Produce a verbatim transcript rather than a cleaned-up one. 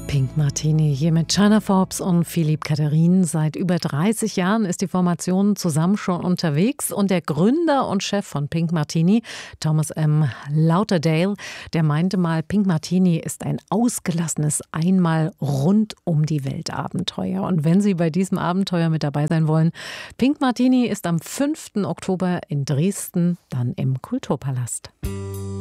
Pink Martini hier mit China Forbes und Philippe Katterin. Seit über dreißig Jahren ist die Formation zusammen schon unterwegs und der Gründer und Chef von Pink Martini, Thomas M. Lauderdale, der meinte mal, Pink Martini ist ein ausgelassenes Einmal rund um die Welt Abenteuer. Und wenn Sie bei diesem Abenteuer mit dabei sein wollen, Pink Martini ist am fünften Oktober in Dresden, dann im Kulturpalast.